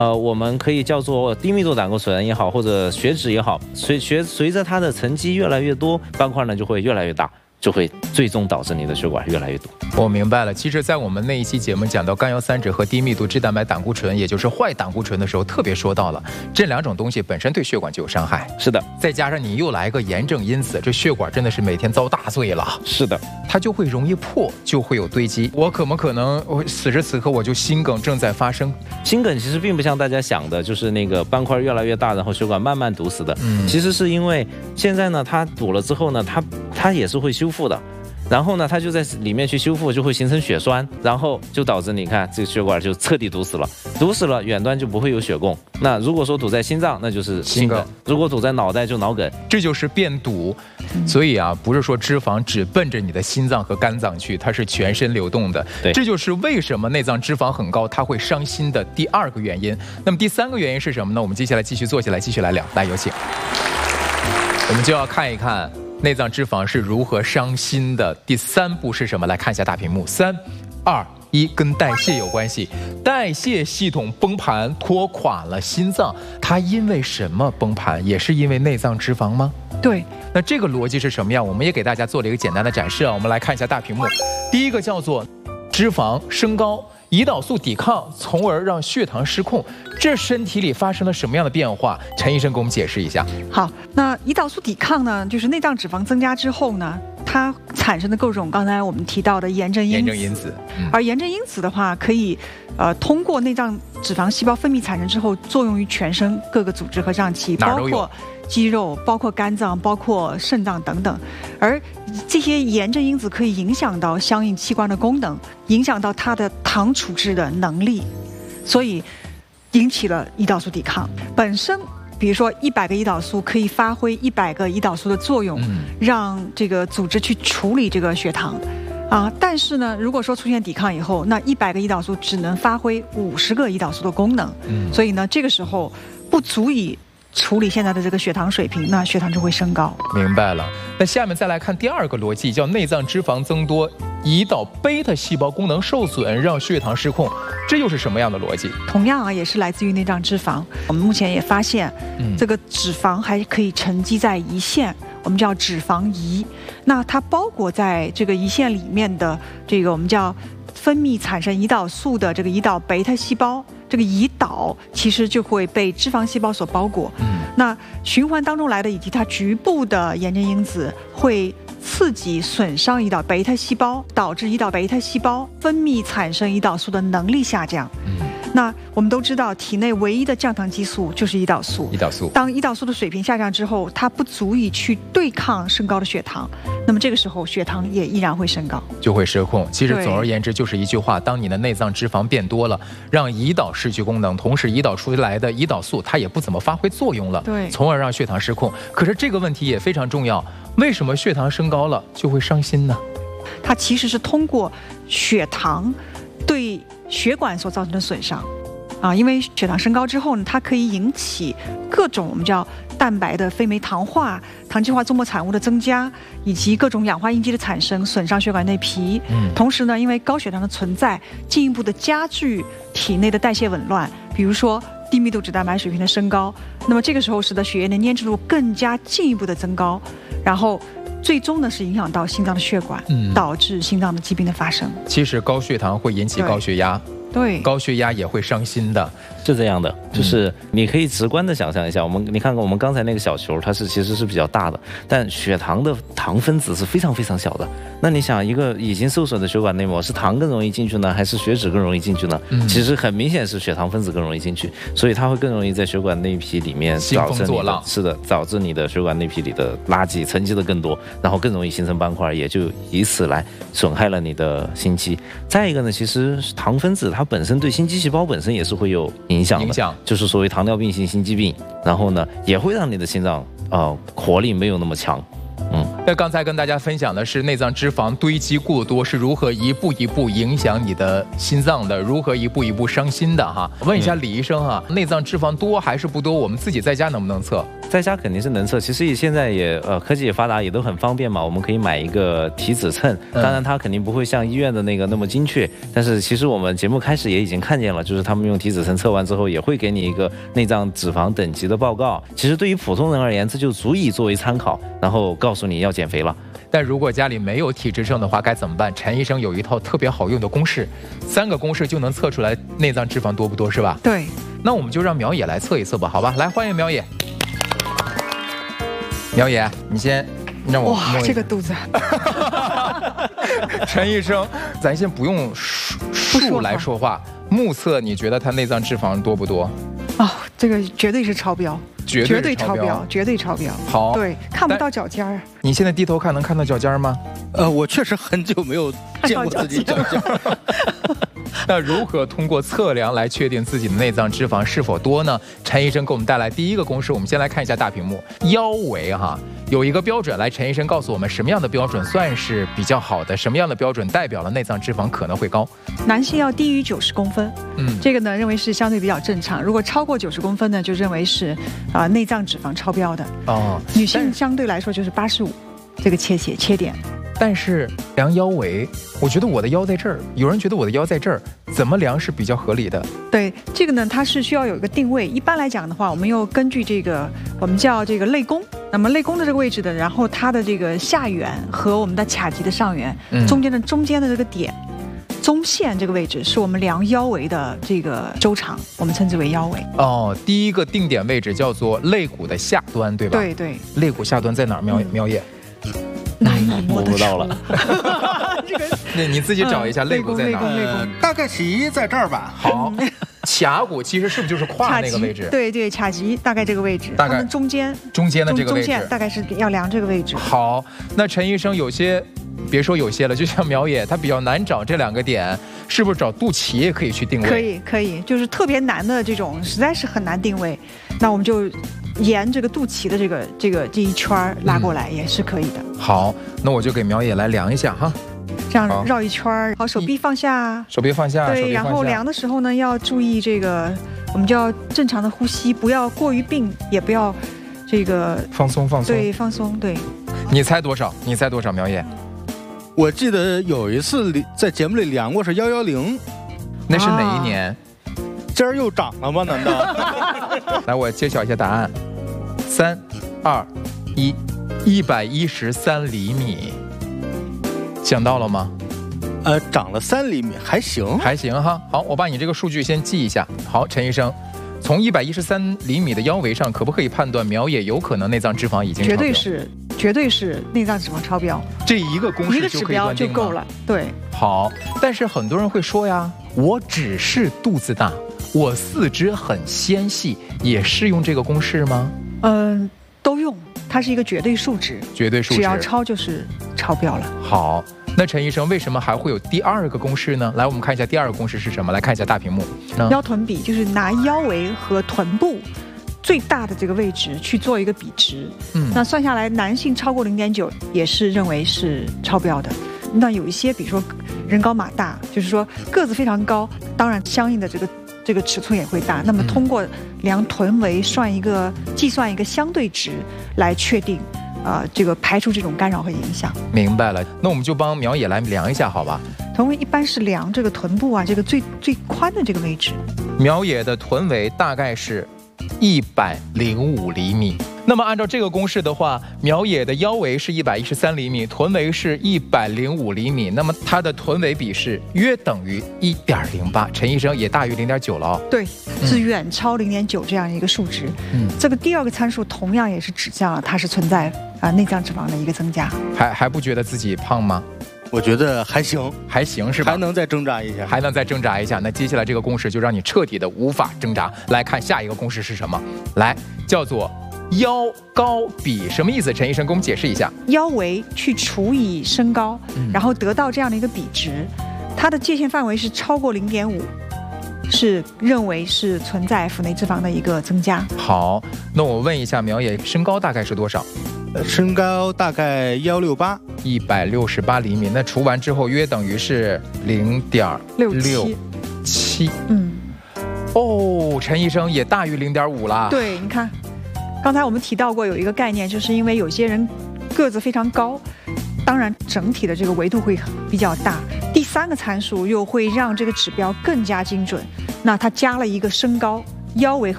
我们可以叫做低密度胆固醇也好，或者血脂也好，随着它的沉积越来越多，斑块呢就会越来越大，就会最终导致你的血管越来越堵。 我明白了。其实，在我们那一期节目讲到甘油三酯和低密度脂蛋白胆固醇，也就是坏胆固醇的时候，特别说到了这两种东西本身对血管就有伤害。 是的， 再加上你又来个炎症因子，这血管真的是每天遭大罪了。 是的， 它就会容易破，就会有堆积。我可能此时此刻我就心梗正在发生。 心梗其实并不像大家想的，就是那个斑块越来越大，然后血管慢慢堵死的。其实是因为现在呢，它堵了之后呢，它也是会修复的。然后呢，它就在里面去修复，就会形成血栓，然后就导致你看这个血管就彻底堵死了，堵死了远端就不会有血供。那如果说堵在心脏，那就是心梗；如果堵在脑袋就脑梗， 这就是变堵。所以啊，不是说脂肪只奔着你的心脏和肝脏去，它是全身流动的。 对， 这就是为什么内脏脂肪很高，它会伤心的第二个原因。那么第三个原因是什么呢？我们接下来继续坐下来，继续来聊。来，有请。我们就要看一看内脏脂肪是如何伤心的。第三步是什么？来看一下大屏幕。3、2、1，跟代谢有关系。代谢系统崩盘，拖垮了心脏。它因为什么崩盘？也是因为内脏脂肪吗？ 对。 那这个逻辑是什么样？我们也给大家做了一个简单的展示啊。我们来看一下大屏幕。第一个叫做脂肪升高，胰岛素抵抗，从而让血糖失控。这身体里发生了什么样的变化？陈医生给我们解释一下。 好，那胰岛素抵抗呢，就是内脏脂肪增加之后呢，它产生的各种刚才我们提到的炎症因子。而炎症因子的话，可以通过内脏脂肪细胞分泌产生之后，作用于全身各个组织和脏器，包括肌肉，包括肝脏，包括肾脏等等。而这些炎症因子可以影响到相应器官的功能，影响到它的糖处置的能力，所以引起了胰岛素抵抗。本身比如说100个胰岛素可以发挥100个胰岛素的作用，让这个组织去处理这个血糖啊。但是呢，如果说出现抵抗以后，那100个胰岛素只能发挥50个胰岛素的功能，所以呢，这个时候不足以处理现在的这个血糖水平，那血糖就会升高。 明白了。那下面再来看第二个逻辑，叫内脏脂肪增多，胰岛贝塔细胞功能受损，让血糖失控。这又是什么样的逻辑？ 同样啊，也是来自于内脏脂肪。我们目前也发现，这个脂肪还可以沉积在胰腺，我们叫脂肪胰。那它包裹在这个胰腺里面的这个我们叫分泌产生胰岛素的这个胰岛贝塔细胞，这个胰岛其实就会被脂肪细胞所包裹。那循环当中来的以及它局部的炎症因子会刺激损伤胰岛贝塔细胞，导致胰岛贝塔细胞分泌产生胰岛素的能力下降。那我们都知道，体内唯一的降糖激素就是胰岛素。当胰岛素的水平下降之后，它不足以去对抗升高的血糖，那么这个时候血糖也依然会升高， 就会失控。其实总而言之就是一句话：当你的内脏脂肪变多了，让胰岛失去功能，同时胰岛出来的胰岛素它也不怎么发挥作用了，从而让血糖失控。可是这个问题也非常重要，为什么血糖升高了就会伤心呢？ 它其实是通过血糖对血管所造成的损伤啊，因为血糖升高之后呢，它可以引起各种我们叫蛋白的非酶糖化、糖基化综合产物的增加，以及各种氧化应激的产生，损伤血管内皮。同时呢，因为高血糖的存在，进一步的加剧体内的代谢紊乱，比如说低密度脂蛋白水平的升高，那么这个时候使得血液的粘稠度更加进一步的增高，然后最终呢是影响到心脏的血管，导致心脏的疾病的发生。 其实高血糖会引起高血压，高血压也会伤心的， 是这样的。就是你可以直观的想象一下，你看看我们刚才那个小球，它其实是比较大的，但血糖的糖分子是非常非常小的。那你想，一个已经受损的血管内膜，是糖更容易进去呢，还是血脂更容易进去呢？其实很明显是血糖分子更容易进去，所以它会更容易在血管内皮里面导致你的血管内皮里的垃圾沉积的更多，然后更容易形成斑块，也就以此来损害了你的心肌。再一个呢，其实糖分子它本身对心肌细胞本身也是会有影响的，就是所谓糖尿病性心肌病，然后呢也会让你的心脏活力没有那么强。 那刚才跟大家分享的是内脏脂肪堆积过多是如何一步一步影响你的心脏的，如何一步一步伤心的哈。问一下李医生哈，内脏脂肪多还是不多？我们自己在家能不能测？ 在家肯定是能测。其实现在也科技也发达，也都很方便嘛。我们可以买一个体脂秤，当然它肯定不会像医院的那个那么精确，但是其实我们节目开始也已经看见了，就是他们用体脂秤测完之后，也会给你一个内脏脂肪等级的报告。其实对于普通人而言，这就足以作为参考，然后告诉你要减肥了。 但如果家里没有体脂秤的话，该怎么办？陈医生有一套特别好用的公式，3个公式就能测出来内脏脂肪多不多，是吧？ 对。 那我们就让苗野来测一测吧，好吧？来，欢迎苗野。苗野，你先让我哇，这个肚子。 陈医生，咱先不用数来说话，目测你觉得他内脏脂肪多不多？ 哦，这个绝对是超标。绝对超标，绝对超标。 好， 对，看不到脚尖儿。 你现在低头看，能看到脚尖吗？ 我确实很久没有见过自己脚尖。 那如何通过测量来确定自己的内脏脂肪是否多呢？陈医生给我们带来第一个公式，我们先来看一下大屏幕，腰围哈，有一个标准，来，陈医生告诉我们什么样的标准算是比较好的，什么样的标准代表了内脏脂肪可能会高？ 男性要低于90公分，这个呢认为是相对比较正常，如果超过90公分呢，就认为是内脏脂肪超标的。哦，女性相对来说就是85，这个切点。 但是量腰围，我觉得我的腰在这儿，有人觉得我的腰在这儿，怎么量是比较合理的？ 对，这个呢，它是需要有一个定位。一般来讲的话，我们又根据这个我们叫这个肋弓，那么肋弓的这个位置的，然后它的这个下缘和我们的髂棘的上缘中间的这个点。中线这个位置是我们量腰围的这个周长，我们称之为腰围。 哦，第一个定点位置叫做肋骨的下端，对吧？ 对对。 肋骨下端在哪儿？苗野？ 难以摸不到了。 这个， 那你自己找一下肋骨在哪儿？大概其在这儿吧。 好，髂骨其实是不是就是胯那个位置？ 对对，髂棘大概这个位置， 大概中间的这个位置， 大概是要量这个位置。 好，那陈医生有些。别说有些了，就像苗野，他比较难找这2个点，是不是找肚脐也可以去定位？ 可以，就是特别难的这种，实在是很难定位，那我们就沿这个肚脐的这一圈拉过来也是可以的。 好，那我就给苗野来量一下哈， 这样绕一圈，好，手臂放下，对，然后量的时候呢，要注意这个，我们就要正常的呼吸，不要过于并，也不要这个放松， 对，放松，对。 你猜多少，苗野？ 我记得有一次在节目里量过是110， 那是哪一年？ 今儿又涨了吗？难道？ 来，我揭晓一下答案，3、2、1，113厘米，想到了吗？ 涨了3厘米，还行哈。好，我把你这个数据先记一下。好，陈医生，从113厘米的腰围上，可不可以判断苗野有可能内脏脂肪已经超标？ 绝对是内脏脂肪超标， 这一个公式就可以断定吗？ 就够了。对， 好，但是很多人会说呀，我只是肚子大，我四肢很纤细，也适用这个公式吗？ 都用，它是一个绝对数值，只要超就是超标了。 好，那陈医生为什么还会有第2个公式呢？来，我们看一下第2个公式是什么？来看一下大屏幕， 腰臀比，就是拿腰围和臀部最大的这个位置去做一个比值，那算下来，男性超过0.9也是认为是超标的。那有一些，比如说人高马大，就是说个子非常高，当然相应的这个尺寸也会大。那么通过量臀围计算一个相对值来确定，这个排除这种干扰和影响。 明白了，那我们就帮苗野来量一下，好吧？ 臀围一般是量这个臀部这个最宽的这个位置。 苗野的臀围大概是105厘米。那么按照这个公式的话，苗野的腰围是113厘米，臀围是105厘米，那么它的臀围比是约等于1.08。陈医生也大于0.9了哦。 对，是远超0.9这样一个数值。这个第2个参数同样也是指向了它是存在内脏脂肪的一个增加。 还不觉得自己胖吗？ 我觉得还行是吧？ 还能再挣扎一下， 那接下来这个公式就让你彻底的无法挣扎。来看下一个公式是什么？来，叫做腰高比，什么意思？陈医生给我们解释一下。 腰围去除以身高，然后得到这样的一个比值，它的界限范围是超过0.5，是认为是存在腹内脂肪的一个增加。 好，那我问一下苗野，身高大概是多少？ 身高大概 168厘米，那除完之后约等于是0.67。 哦， 陈医生也大于0.5了。 对，你看， 刚才我们提到过有一个概念，就是因为有些人个子非常高，当然整体的这个维度会比较大。第3个参数又会让这个指标更加精准。那它加了一个身高、腰围和